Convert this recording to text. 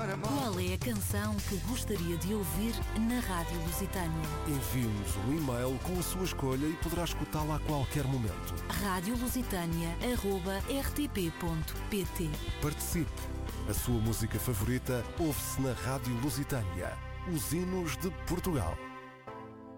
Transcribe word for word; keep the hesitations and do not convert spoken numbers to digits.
Qual é a canção que gostaria de ouvir na Rádio Lusitânia? Envie-nos um e-mail com a sua escolha e poderá escutá-la a qualquer momento. rádio lusitânia arroba r t p ponto p t. Participe! A sua música favorita ouve-se na Rádio Lusitânia. Os hinos de Portugal.